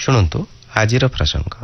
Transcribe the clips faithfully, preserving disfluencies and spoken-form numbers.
ଶୁଣନ୍ତୁ ଆଜିର ପ୍ରସଙ୍ଗ।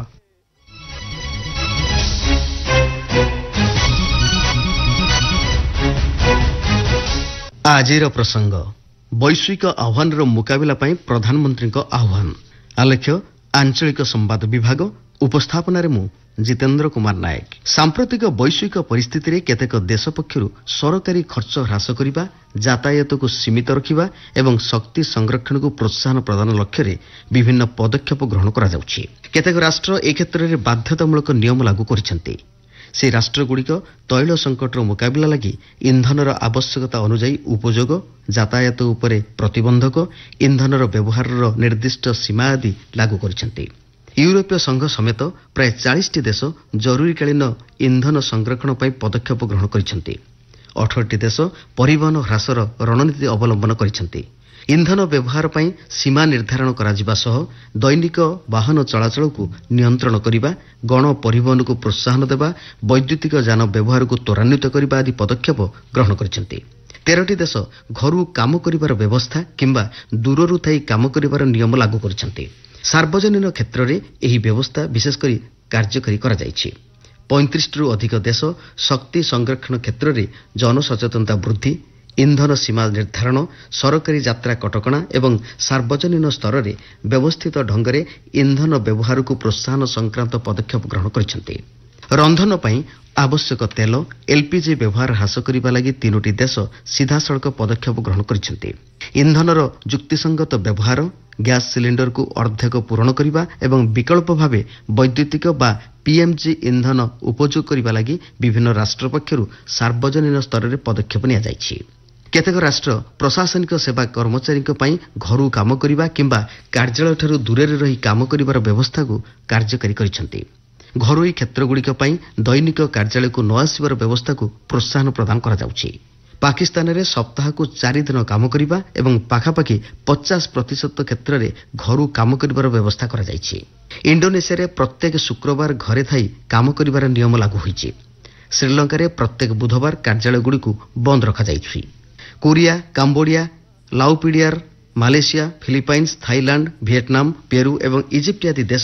ଆଜିର ପ୍ରସଙ୍ଗ ବୈଶ୍ୱିକ ଆହ୍ୱାନର ମୁକାବିଲା ପାଇଁ ପ୍ରଧାନମନ୍ତ୍ରୀଙ୍କ ଆହ୍ୱାନ। ଆଲେଖ୍ୟ ଆଞ୍ଚଳିକ ସମ୍ବାଦ ବିଭାଗ, ଉପସ୍ଥାପନାରେ ମୁଁ ଜିତେନ୍ଦ୍ର କୁମାର ନାୟକ। ସାମ୍ପ୍ରତିକ ବୈଶ୍ୱିକ ପରିସ୍ଥିତିରେ କେତେକ ଦେଶ ପକ୍ଷରୁ ସରକାରୀ ଖର୍ଚ୍ଚ ହ୍ରାସ କରିବା, ଯାତାୟାତକୁ ସୀମିତ ରଖିବା ଏବଂ ଶକ୍ତି ସଂରକ୍ଷଣକୁ ପ୍ରୋତ୍ସାହନ ପ୍ରଦାନ ଲକ୍ଷ୍ୟରେ ବିଭିନ୍ନ ପଦକ୍ଷେପ ଗ୍ରହଣ କରାଯାଉଛି। କେତେକ ରାଷ୍ଟ୍ର ଏ କ୍ଷେତ୍ରରେ ବାଧ୍ୟତାମୂଳକ ନିୟମ ଲାଗୁ କରିଛନ୍ତି। ସେହି ରାଷ୍ଟ୍ରଗୁଡ଼ିକ ତୈଳ ସଙ୍କଟର ମୁକାବିଲା ଲାଗି ଇନ୍ଧନର ଆବଶ୍ୟକତା ଅନୁଯାୟୀ ଉପଯୋଗ, ଯାତାୟାତ ଉପରେ ପ୍ରତିବନ୍ଧକ, ଇନ୍ଧନର ବ୍ୟବହାରର ନିର୍ଦ୍ଦିଷ୍ଟ ସୀମା ଆଦି ଲାଗୁ କରିଛନ୍ତି। ୟୁରୋପୀୟ ସଂଘ ସମେତ ପ୍ରାୟ ଚାଳିଶଟି ଦେଶ ଜରୁରୀକାଳୀନ ଇନ୍ଧନ ସଂରକ୍ଷଣ ପାଇଁ ପଦକ୍ଷେପ ଗ୍ରହଣ କରିଛନ୍ତି। ଅଠରଟି ଦେଶ ପରିବହନ ହ୍ରାସର ରଣନୀତି ଅବଲମ୍ବନ କରିଛନ୍ତି। ଇନ୍ଧନ ବ୍ୟବହାର ପାଇଁ ସୀମା ନିର୍ଦ୍ଧାରଣ କରାଯିବା ସହ ଦୈନିକ ବାହନ ଚଳାଚଳକୁ ନିୟନ୍ତ୍ରଣ କରିବା, ଗଣ ପରିବହନକୁ ପ୍ରୋତ୍ସାହନ ଦେବା, ବୈଦ୍ୟୁତିକ ଯାନ ବ୍ୟବହାରକୁ ତ୍ୱରାନ୍ୱିତ କରିବା ଆଦି ପଦକ୍ଷେପ ଗ୍ରହଣ କରିଛନ୍ତି। ତେରଟି ଦେଶ ଘରୁ କାମ କରିବାର ବ୍ୟବସ୍ଥା କିମ୍ବା ଦୂରରୁ ଥାଇ କାମ କରିବାର ନିୟମ ଲାଗୁ କରିଛନ୍ତି। ସାର୍ବଜନୀନ କ୍ଷେତ୍ରରେ ଏହି ବ୍ୟବସ୍ଥା ବିଶେଷ କରି କାର୍ଯ୍ୟକାରୀ କରାଯାଇଛି। ପଇଁତିରିଶଟିରୁ ଅଧିକ ଦେଶ ଶକ୍ତି ସଂରକ୍ଷଣ କ୍ଷେତ୍ରରେ ଜନସଚେତନତା ବୃଦ୍ଧି, ଇନ୍ଧନ ସୀମା ନିର୍ଦ୍ଧାରଣ, ସରକାରୀ ଯାତ୍ରା କଟକଣା ଏବଂ ସାର୍ବଜନୀନ ସ୍ତରରେ ବ୍ୟବସ୍ଥିତ ଢଙ୍ଗରେ ଇନ୍ଧନ ବ୍ୟବହାରକୁ ପ୍ରୋତ୍ସାହନ ସଂକ୍ରାନ୍ତ ପଦକ୍ଷେପ ଗ୍ରହଣ କରିଛନ୍ତି। ରନ୍ଧନ ପାଇଁ ଆବଶ୍ୟକ ତେଲ, ଏଲ୍ପିଜି ବ୍ୟବହାର ହ୍ରାସ କରିବା ଲାଗି ତିନୋଟି ଦେଶ ସିଧାସଳଖ ପଦକ୍ଷେପ ଗ୍ରହଣ କରିଛନ୍ତି। ଇନ୍ଧନର ଯୁକ୍ତିସଙ୍ଗତ ବ୍ୟବହାର, ଗ୍ୟାସ୍ ସିଲିଣ୍ଡରକୁ ଅର୍ଦ୍ଧେକ ପୂରଣ କରିବା ଏବଂ ବିକଳ୍ପ ଭାବେ ବୈଦ୍ୟୁତିକ ବା ପିଏମ୍ଜି ଇନ୍ଧନ ଉପଯୋଗ କରିବା ଲାଗି ବିଭିନ୍ନ ରାଷ୍ଟ୍ର ପକ୍ଷରୁ ସାର୍ବଜନୀନ ସ୍ତରରେ ପଦକ୍ଷେପ ନିଆଯାଇଛି। କେତେକ ରାଷ୍ଟ୍ର ପ୍ରଶାସନିକ ସେବା କର୍ମଚାରୀଙ୍କ ପାଇଁ ଘରୁ କାମ କରିବା କିମ୍ବା କାର୍ଯ୍ୟାଳୟଠାରୁ ଦୂରରେ ରହି କାମ କରିବାର ବ୍ୟବସ୍ଥାକୁ କାର୍ଯ୍ୟକାରୀ କରିଛନ୍ତି। ଘରୋଇ କ୍ଷେତ୍ରଗୁଡ଼ିକ ପାଇଁ ଦୈନିକ କାର୍ଯ୍ୟାଳୟକୁ ନ ଆସିବାର ବ୍ୟବସ୍ଥାକୁ ପ୍ରୋତ୍ସାହନ ପ୍ରଦାନ କରାଯାଉଛି। ପାକିସ୍ତାନରେ ସପ୍ତାହକୁ ଚାରି ଦିନ କାମ କରିବା ଏବଂ ପାଖାପାଖି ପଚାଶ ପ୍ରତିଶତ କ୍ଷେତ୍ରରେ ଘରୁ କାମ କରିବାର ବ୍ୟବସ୍ଥା କରାଯାଇଛି। ଇଣ୍ଡୋନେସିଆରେ ପ୍ରତ୍ୟେକ ଶୁକ୍ରବାର ଘରେ ଥାଇ କାମ କରିବାର ନିୟମ ଲାଗୁ ହୋଇଛି। ଶ୍ରୀଲଙ୍କାରେ ପ୍ରତ୍ୟେକ ବୁଧବାର କାର୍ଯ୍ୟାଳୟଗୁଡ଼ିକୁ ବନ୍ଦ ରଖାଯାଇଛି। Korea, Cambodia, ଲାଓପିଡିଆର, Malaysia, Philippines, Thailand, Vietnam, ପେରୁ ଏବଂ ଇଜିପ୍ଟ ଆଦି ଦେଶ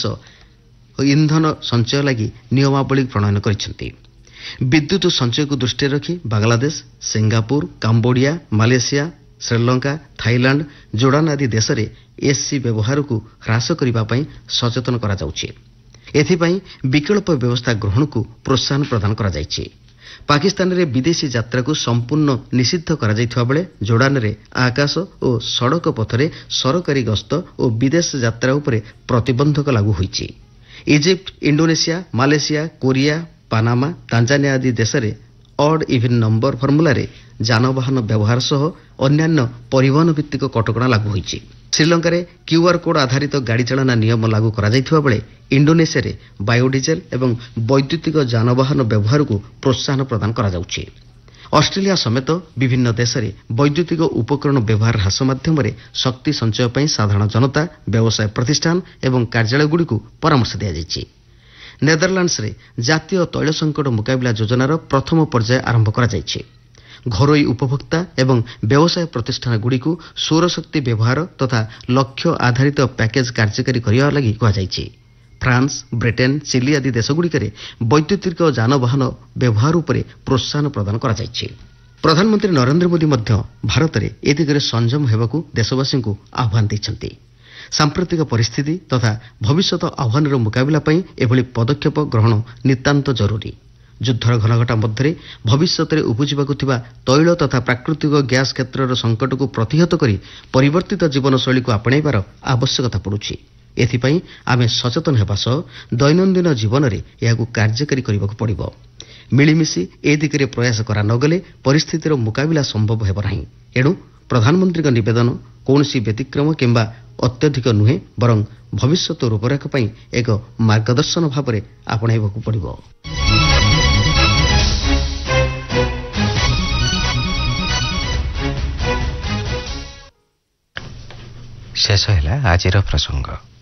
ଇନ୍ଧନ ସଞ୍ଚୟ ଲାଗି ନିୟମାବଳୀ ପ୍ରଣୟନ କରିଛନ୍ତି। ବିଦ୍ୟୁତ୍ ସଞ୍ଚୟକୁ ଦୃଷ୍ଟିରେ ରଖି Bangladesh, Singapore, Cambodia, Malaysia, Sri Lanka, Thailand, Jordan ଆଦି ଦେଶରେ ଏସି ବ୍ୟବହାରକୁ ହ୍ରାସ କରିବା ପାଇଁ ସଚେତନ କରାଯାଉଛି। ଏଥିପାଇଁ ବିକଳ୍ପ ବ୍ୟବସ୍ଥା ଗ୍ରହଣକୁ ପ୍ରୋତ୍ସାହନ ପ୍ରଦାନ କରାଯାଇଛି। ପାକିସ୍ତାନରେ ବିଦେଶୀ ଯାତ୍ରାକୁ ସମ୍ପୂର୍ଣ୍ଣ ନିଷିଦ୍ଧ କରାଯାଇଥିବା ବେଳେ ଜୋର୍ଡାନରେ ଆକାଶ ଓ ସଡ଼କ ପଥରେ ସରକାରୀ ଗସ୍ତ ଓ ବିଦେଶ ଯାତ୍ରା ଉପରେ ପ୍ରତିବନ୍ଧକ ଲାଗୁ ହୋଇଛି। Egypt, Indonesia, Malaysia, Korea, Panama, Tanzania ଆଦି ଦେଶରେ ଅଡ୍ ଇଭିନ୍ ନମ୍ବର ଫର୍ମୁଲାରେ ଯାନବାହନ ବ୍ୟବହାର ସହ ଅନ୍ୟାନ୍ୟ ପରିବହନ ଭିତ୍ତିକ କଟକଣା ଲାଗୁ ହୋଇଛି। ଶ୍ରୀଲଙ୍କାରେ କ୍ୟୁଆର୍ କୋଡ୍ ଆଧାରିତ ଗାଡ଼ି ଚାଳନା ନିୟମ ଲାଗୁ କରାଯାଇଥିବା ବେଳେ ଇଣ୍ଡୋନେସିଆରେ ବାୟୋଡିଜେଲ ଏବଂ ବୈଦ୍ୟୁତିକ ଯାନବାହନ ବ୍ୟବହାରକୁ ପ୍ରୋତ୍ସାହନ ପ୍ରଦାନ କରାଯାଉଛି। ଅଷ୍ଟ୍ରେଲିଆ ସମେତ ବିଭିନ୍ନ ଦେଶରେ ବୈଦ୍ୟୁତିକ ଉପକରଣ ବ୍ୟବହାର ହ୍ରାସ ମାଧ୍ୟମରେ ଶକ୍ତି ସଞ୍ଚୟ ପାଇଁ ସାଧାରଣ ଜନତା, ବ୍ୟବସାୟ ପ୍ରତିଷ୍ଠାନ ଏବଂ କାର୍ଯ୍ୟାଳୟଗୁଡ଼ିକୁ ପରାମର୍ଶ ଦିଆଯାଇଛି। ନେଦରଲ୍ୟାଣ୍ଡସରେ ଜାତୀୟ ତୈଳ ସଙ୍କଟ ମୁକାବିଲା ଯୋଜନାର ପ୍ରଥମ ପର୍ଯ୍ୟାୟ ଆରମ୍ଭ କରାଯାଇଛି। ଘରୋଇ ଉପଭୋକ୍ତା ଏବଂ ବ୍ୟବସାୟ ପ୍ରତିଷ୍ଠାନଗୁଡ଼ିକୁ ସୌରଶକ୍ତି ବ୍ୟବହାର ତଥା ଲକ୍ଷ୍ୟ ଆଧାରିତ ପ୍ୟାକେଜ କାର୍ଯ୍ୟକାରୀ କରିବା ଲାଗି କୁହାଯାଇଛି। ଫ୍ରାନ୍ସ, ବ୍ରିଟେନ୍, ଚିଲି ଆଦି ଦେଶଗୁଡ଼ିକରେ ବୈଦ୍ୟୁତିକ ଯାନବାହନ ବ୍ୟବହାର ଉପରେ ପ୍ରୋତ୍ସାହନ ପ୍ରଦାନ କରାଯାଇଛି। ପ୍ରଧାନମନ୍ତ୍ରୀ ନରେନ୍ଦ୍ର ମୋଦି ମଧ୍ୟ ଭାରତରେ ଏ ଦିଗରେ ସଂଯମ ହେବାକୁ ଦେଶବାସୀଙ୍କୁ ଆହ୍ୱାନ ଦେଇଛନ୍ତି। ସାମ୍ପ୍ରତିକ ପରିସ୍ଥିତି ତଥା ଭବିଷ୍ୟତ ଆହ୍ୱାନର ମୁକାବିଲା ପାଇଁ ଏଭଳି ପଦକ୍ଷେପ ଗ୍ରହଣ ନିତାନ୍ତ ଜରୁରୀ। ଯୁଦ୍ଧର ଘନଘଟା ମଧ୍ୟରେ ଭବିଷ୍ୟତରେ ଉପୁଜିବାକୁ ଥିବା ତୈଳ ତଥା ପ୍ରାକୃତିକ ଗ୍ୟାସ୍ କ୍ଷେତ୍ରର ସଙ୍କଟକୁ ପ୍ରତିହତ କରି ପରିବର୍ତ୍ତିତ ଜୀବନଶୈଳୀକୁ ଆପଣେଇବାର ଆବଶ୍ୟକତା ପଡୁଛି। ଏଥିପାଇଁ ଆମେ ସଚେତନ ହେବା ସହ ଦୈନନ୍ଦିନ ଜୀବନରେ ଏହାକୁ କାର୍ଯ୍ୟକାରୀ କରିବାକୁ ପଡ଼ିବ। ମିଳିମିଶି ଏ ଦିଗରେ ପ୍ରୟାସ କରା ନଗଲେ ପରିସ୍ଥିତିର ମୁକାବିଲା ସମ୍ଭବ ହେବ ନାହିଁ। ଏଣୁ ପ୍ରଧାନମନ୍ତ୍ରୀଙ୍କ ନିବେଦନ କୌଣସି ବ୍ୟତିକ୍ରମ କିମ୍ବା ଅତ୍ୟଧିକ ନୁହେଁ, ବରଂ ଭବିଷ୍ୟତ ରୂପରେଖ ପାଇଁ ଏକ ମାର୍ଗଦର୍ଶନ ଭାବରେ ଆପଣେଇବାକୁ ପଡ଼ିବ। ଶେଷ ହେଲା ଆଜିର ପ୍ରସଙ୍ଗ।